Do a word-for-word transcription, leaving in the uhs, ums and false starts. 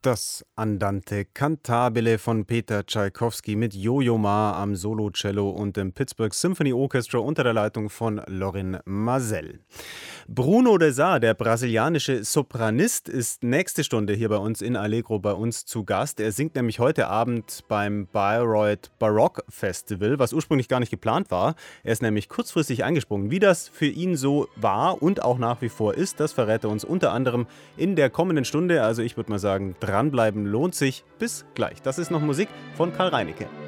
Das Andante cantabile von Peter Tschaikowski mit Yo-Yo Ma am Solo-Cello und dem Pittsburgh Symphony Orchestra unter der Leitung von Lorin Maazel. Bruno de Sa, der brasilianische Sopranist, ist nächste Stunde hier bei uns in Allegro bei uns zu Gast. Er singt nämlich heute Abend beim Bayreuth Baroque Festival, was ursprünglich gar nicht geplant war. Er ist nämlich kurzfristig eingesprungen. Wie das für ihn so war und auch nach wie vor ist, das verrät er uns unter anderem in der kommenden Stunde. Also ich würde mal sagen, dranbleiben lohnt sich. Bis gleich. Das ist noch Musik von Karl Reinecke.